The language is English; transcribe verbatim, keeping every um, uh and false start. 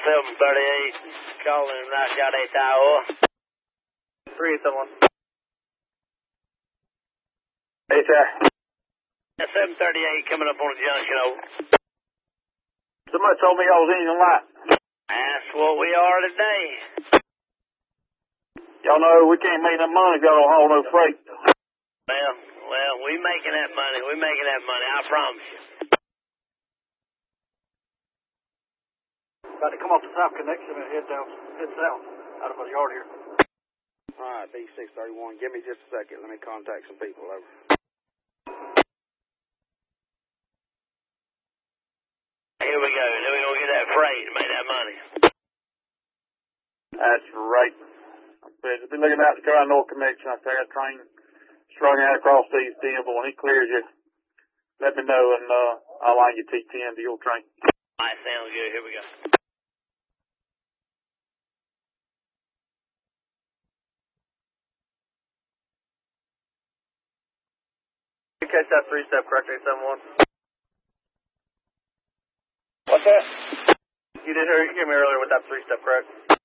seven thirty-eight, calling Knockout eight Iowa. three eight seven one. Hey, sir. seven thirty-eight coming up on the junction, over. Somebody told me y'all was Indian Light. That's what we are today. Y'all know we can't make no money if y'all don't haul no freight. Well, well, we making that money. We making that money, I promise you. About to come off the south connection and head down, head south, out of the yard here. All right, B six thirty-one. Give me just a second. Let me contact some people, over. Here we go. Then we gonna get that freight and make that money. That's right. I've been looking out the Carolina North Connection. I got a train strung out across the East End, but when he clears you, let me know, and uh, I'll line you T ten to your train. All right, sounds good. Here we go. You catch that three-step correct, eight seven one? What's that? You did hear, hear me earlier with that three-step correct?